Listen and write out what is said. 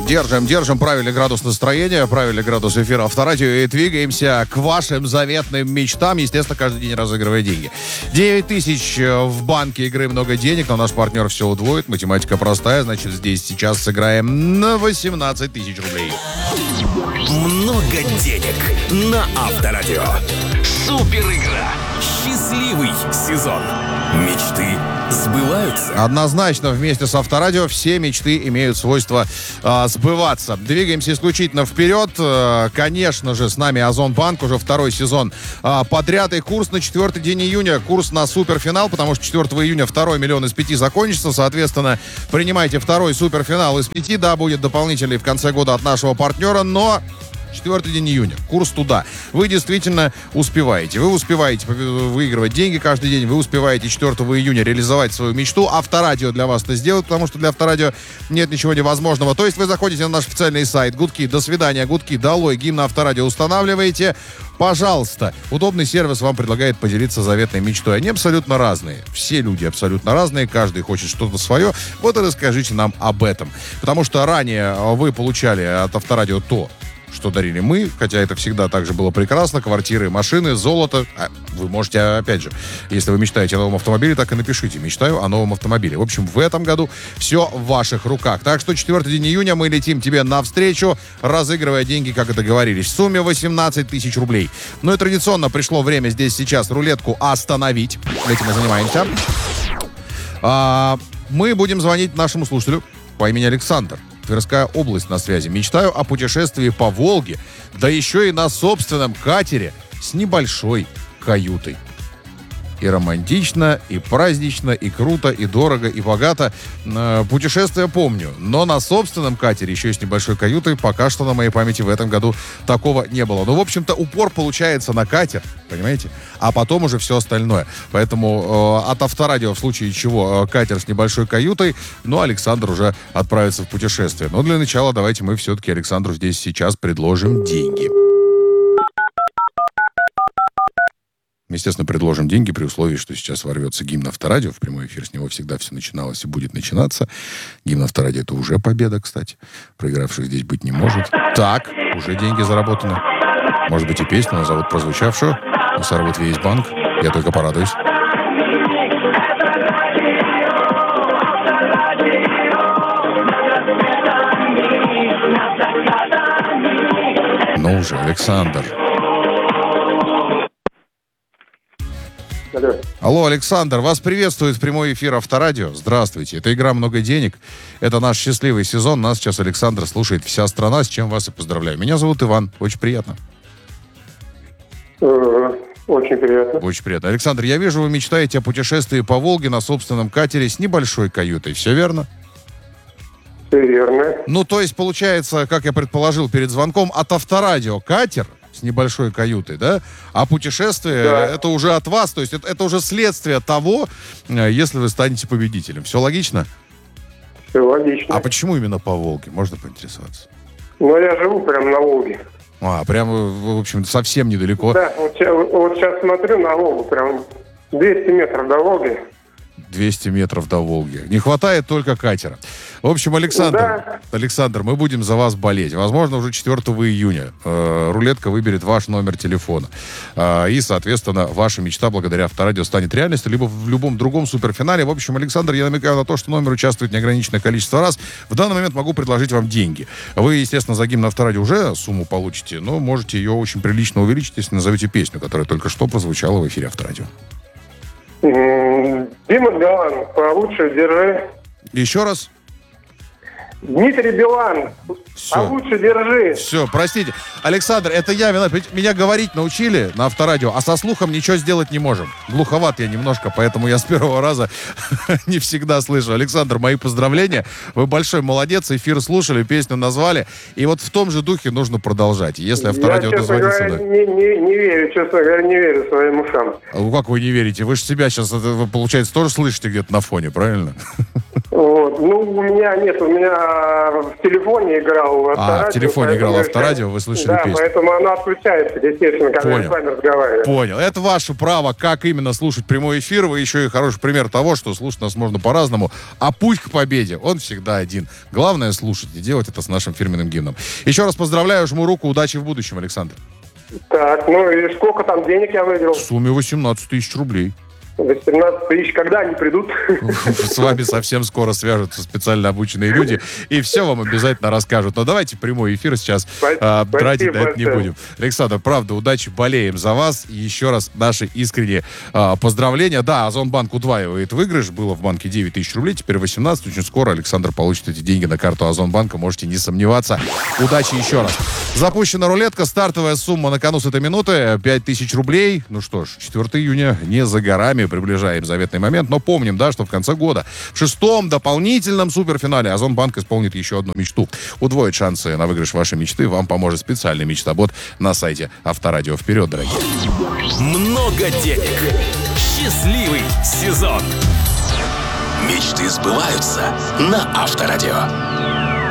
Держим правильный градус настроения, правильный градус эфира Авторадио и двигаемся к вашим заветным мечтам. Естественно, каждый день разыгрывая деньги. 9 тысяч в банке игры «Много денег», но наш партнер все удвоит. Математика простая, значит, здесь сейчас сыграем на 18 тысяч рублей. Много денег на Авторадио. Супер игра. Счастливый сезон. Мечты сбываются. Однозначно, вместе с Авторадио все мечты имеют свойство сбываться. Двигаемся исключительно вперед. Конечно же, с нами Озонбанк. Уже второй сезон подряд. И курс на 4 день июня. Курс на суперфинал, потому что 4 июня 2 миллион из 5 закончится. Соответственно, принимайте второй суперфинал из 5. Да, будет дополнительный в конце года от нашего партнера, но 4 день июня. Курс туда. Вы действительно успеваете. Вы успеваете выигрывать деньги каждый день. Вы успеваете 4 июня реализовать свою мечту. Авторадио для вас это сделает, потому что для Авторадио нет ничего невозможного. То есть вы заходите на наш официальный сайт. Гудки, до свидания, гудки, долой. Гимн Авторадио устанавливаете. Пожалуйста. Удобный сервис вам предлагает поделиться заветной мечтой. Они абсолютно разные. Все люди абсолютно разные. Каждый хочет что-то свое. Вот и расскажите нам об этом. Потому что ранее вы получали от Авторадио то, что дарили мы, хотя это всегда также было прекрасно. Квартиры, машины, золото. Вы можете, опять же, если вы мечтаете о новом автомобиле, так и напишите: мечтаю о новом автомобиле. В общем, в этом году все в ваших руках. Так что 4 день июня мы летим тебе навстречу, разыгрывая деньги, как и договорились, в сумме 18 тысяч рублей. Ну и традиционно пришло время здесь сейчас рулетку остановить. Этим мы занимаемся. Мы будем звонить нашему слушателю по имени Александр. Тверская область на связи. Мечтаю о путешествии по Волге, да еще и на собственном катере с небольшой каютой. И романтично, и празднично, и круто, и дорого, и богато. Путешествие помню, но на собственном катере, еще и с небольшой каютой, пока что на моей памяти в этом году такого не было. Ну, в общем-то, упор получается на катер, понимаете? А потом уже все остальное. Поэтому от Авторадио, в случае чего, катер с небольшой каютой, но Александр уже отправится в путешествие. Но для начала давайте мы все-таки Александру здесь сейчас предложим деньги. Естественно, предложим деньги при условии, что сейчас ворвется гимн Авторадио. В прямой эфир с него всегда все начиналось и будет начинаться. Гимн Авторадио — это уже победа, кстати. Проигравших здесь быть не может. Так, уже деньги заработаны. Может быть, и песню назовут прозвучавшую. Сорвут весь банк. Я только порадуюсь. Ну уже, Александр. Алло, Александр, вас приветствует прямой эфир Авторадио. Здравствуйте. Это игра «Много денег». Это наш счастливый сезон. Нас сейчас Александр слушает вся страна, с чем вас и поздравляю. Меня зовут Иван. Очень приятно. Очень приятно. Очень приятно. Александр, я вижу, вы мечтаете о путешествии по Волге на собственном катере с небольшой каютой. Все верно? Все верно. Ну, то есть, получается, как я предположил перед звонком, от Авторадио катер с небольшой каютой, да? А путешествие, да, это уже от вас, то есть это уже следствие того, если вы станете победителем. Все логично? Все логично. А почему именно по Волге? Можно поинтересоваться? Ну, я живу прямо на Волге. Прямо, в общем, совсем недалеко. Да, вот сейчас смотрю на Волгу, прям 200 метров до Волги. 200 метров до Волги. Не хватает только катера. В общем, Александр, мы будем за вас болеть. Возможно, уже 4 июня рулетка выберет ваш номер телефона. И, соответственно, ваша мечта благодаря Авторадио станет реальностью, либо в любом другом суперфинале. В общем, Александр, я намекаю на то, что номер участвует неограниченное количество раз. В данный момент могу предложить вам деньги. Вы, естественно, за гимн Авторадио уже сумму получите, но можете ее очень прилично увеличить, если назовете песню, которая только что прозвучала в эфире Авторадио. Дима Билан, получше держи. Еще раз. Дмитрий Билан, Все. Лучше держи. Все, простите. Александр, это я виноват. Меня говорить научили на Авторадио, а со слухом ничего сделать не можем. Глуховат я немножко, поэтому я с первого раза не всегда слышу. Александр, мои поздравления. Вы большой молодец. Эфир слушали, песню назвали. И вот в том же духе нужно продолжать. Если Авторадио дозвонится... Я, честно говоря, не верю, честно говоря, не верю своим ушам. Как вы не верите? Вы же себя сейчас, вы, получается, тоже слышите где-то на фоне, правильно? Вот. Ну, у меня телефоне играл в авторадио. В телефоне играл в авторадио, вы слышали да, песню. Да, поэтому оно отключается, естественно, когда я с вами разговариваю. Понял. Это ваше право, как именно слушать прямой эфир. Вы еще и хороший пример того, что слушать нас можно по-разному. А путь к победе, он всегда один. Главное слушать и делать это с нашим фирменным гимном. Еще раз поздравляю, жму руку, удачи в будущем, Александр. Так, ну и сколько там денег я выиграл? В сумме 18 тысяч рублей. 18 тысяч, когда они придут? С вами совсем скоро свяжутся специально обученные люди и все вам обязательно расскажут. Но давайте прямой эфир сейчас тратить на это не будем. Александр, правда, удачи, болеем за вас. И еще раз наши искренние поздравления. Да, Озонбанк удваивает выигрыш. Было в банке 9 тысяч рублей, теперь 18. Очень скоро Александр получит эти деньги на карту Озонбанка. Можете не сомневаться. Удачи еще раз. Запущена рулетка. Стартовая сумма на кону с этой минуты 5 тысяч рублей. Ну что ж, 4 июня не за горами. Приближаем заветный момент, но помним, да, что в конце года в 6-м дополнительном суперфинале Озонбанк исполнит еще одну мечту. Удвоит шансы на выигрыш вашей мечты. Вам поможет специальный мечтобот на сайте Авторадио. Вперед, дорогие! Много денег. Счастливый сезон. Мечты сбываются на Авторадио.